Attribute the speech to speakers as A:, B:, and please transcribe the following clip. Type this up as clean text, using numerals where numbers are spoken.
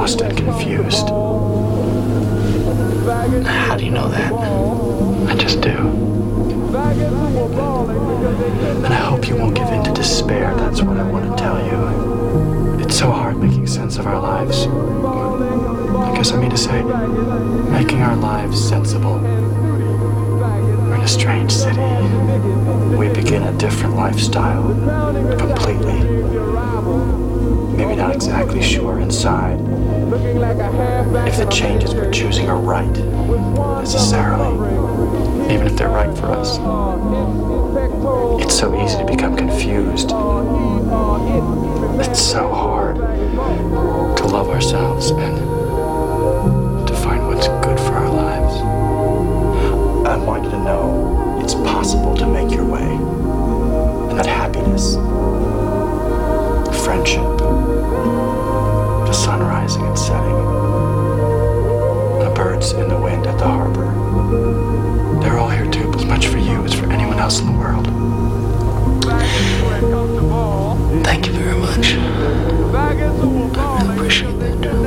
A: lost and confused.
B: How do you know that?
A: I just do. And I hope you won't give in to despair. That's what I want to tell you. It's so hard making sense of our lives. I guess I mean to say, making our lives sensible. We're in a strange city. We begin a different lifestyle. Completely. Maybe not exactly sure inside if the changes we're choosing are right, necessarily, even if they're right for us. It's so easy to become confused. It's so hard to love ourselves and to find what's good for our lives. I want you to know it's possible to make your way, and that happiness, friendship, the sun rising and setting, the birds in the wind at the harbor, they're all here too, as much for you as for anyone else in the world.
B: Thank you very much. I really appreciate that.